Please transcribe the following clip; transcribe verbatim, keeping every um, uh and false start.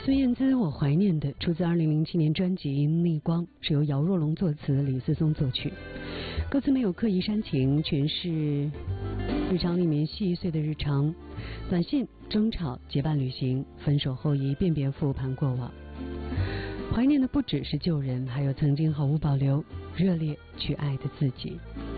孙燕姿《我怀念的》出自二零零七年专辑《逆光》，是由姚若龙作词，李思松作曲。歌词没有刻意煽情，全是日常里面细碎的日常，短信、争吵、结伴旅行，分手后一遍遍复盘过往。怀念的不只是旧人，还有曾经毫无保留、热烈去爱的自己。